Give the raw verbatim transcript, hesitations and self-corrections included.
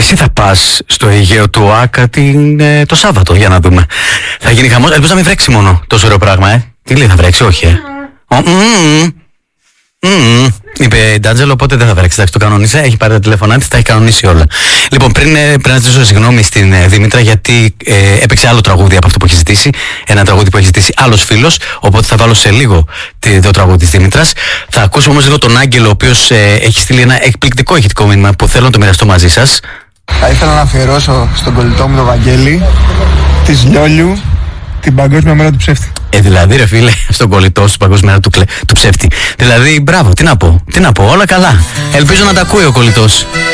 Εσύ θα πας στο Αιγαίο του ΟΑΚΑ την, ε, το Σάββατο, για να δούμε. Θα γίνει χαμός. Ελπίζω να μην βρέξει μόνο τόσο ωραίο πράγμα, ε. Τι λέει, θα βρέξει, όχι, ε. Mm. Mm. Mm. Είπε Ντάντζελο, οπότε δεν θα βρέξει. Εντάξει, το κανονίσα. Έχει πάρει τα τηλέφωνά τη, τα έχει κανονίσει όλα. Λοιπόν, πριν ε, πρέπει να ζητήσω συγγνώμη στην ε, Δήμητρα, γιατί ε, έπαιξε άλλο τραγούδι από αυτό που έχει ζητήσει. Ένα τραγούδι που έχει ζητήσει άλλο φίλο. Οπότε θα βάλω σε λίγο το τραγούδι τη Δήμητρα. Θα ακούσουμε όμως λίγο τον Άγγελο, ο οποίος ε, έχει στείλει ένα εκπληκτικό ηχητικό μήνυμα που θέλω να το μοιραστώ μαζί σας. Θα ήθελα να αφιερώσω στον κολλητό μου τον Βαγγέλη της Λιόλιου την Παγκόσμια Μέρα του Ψεύτη. Ε, δηλαδή, ρε φίλε, στον κολλητό στην Παγκόσμια Μέρα του, κλε... του Ψεύτη. Δηλαδή, μπράβο, τι να πω, τι να πω, όλα καλά. Ελπίζω να τα ακούει ο κολλητός.